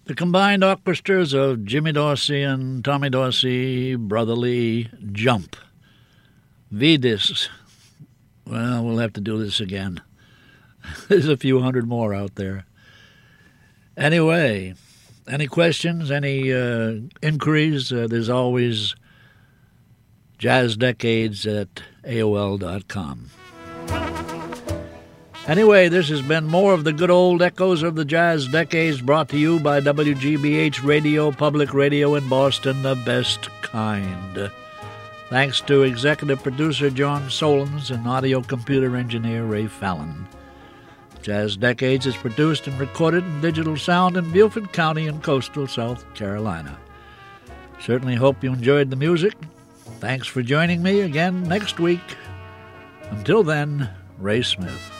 The combined orchestras of Jimmy Dorsey and Tommy Dorsey, Brother Lee, Jump. Vidis. Well, we'll have to do this again. There's a few hundred more out there. Anyway, any questions, any inquiries? There's always jazzdecades@aol.com. Anyway, this has been more of the good old echoes of the Jazz Decades, brought to you by WGBH Radio, public radio in Boston, the best kind. Thanks to executive producer John Solons and audio computer engineer Ray Fallon. Jazz Decades is produced and recorded in digital sound in Beaufort County in coastal South Carolina. Certainly hope you enjoyed the music. Thanks for joining me again next week. Until then, Ray Smith.